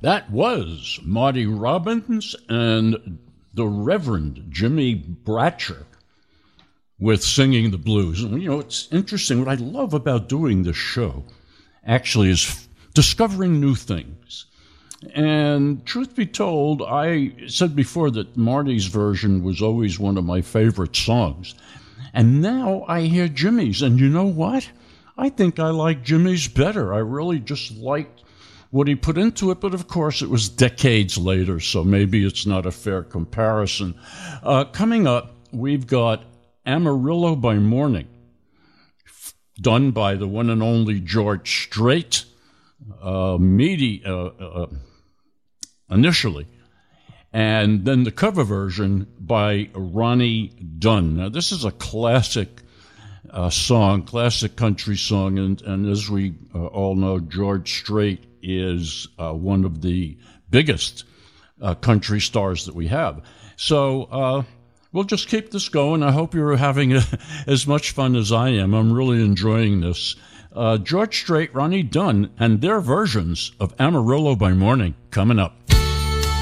That was Marty Robbins and the Reverend Jimmy Bratcher with Singing the Blues. And, you know, it's interesting. What I love about doing this show actually is discovering new things. And truth be told, I said before that Marty's version was always one of my favorite songs. And now I hear Jimmy's, and you know what? I think I like Jimmy's better. I really just liked what he put into it, but of course it was decades later, so maybe it's not a fair comparison. Coming up, we've got Amarillo by Morning, done by the one and only George Strait, initially, and then the cover version by Ronnie Dunn. Now, this is a classic song, classic country song, and as we all know, George Strait is one of the biggest country stars that we have. So we'll just keep this going. I hope you're having as much fun as I am. I'm really enjoying this. George Strait, Ronnie Dunn, and their versions of Amarillo by Morning coming up.